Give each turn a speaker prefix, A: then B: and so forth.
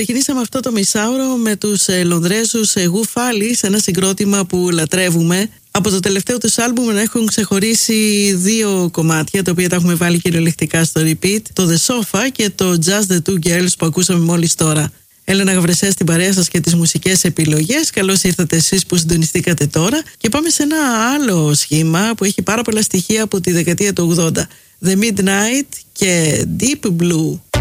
A: ξεκινήσαμε αυτό το μισάωρο με τους Λονδρέζους Γουφάλι σε ένα συγκρότημα που λατρεύουμε. Από το τελευταίο τους άλμπουμ έχουν ξεχωρίσει 2 κομμάτια, τα οποία τα έχουμε βάλει κυριολεκτικά στο repeat: το The Sofa και το Just the Two Girls που ακούσαμε μόλις τώρα. Έλενα Γαβρεσέ στην παρέα σας και τις μουσικές επιλογές. Καλώς ήρθατε εσείς που συντονιστήκατε τώρα. Και πάμε σε ένα άλλο σχήμα που έχει πάρα πολλά στοιχεία από τη δεκαετία του 80. The Midnight και Deep Blue.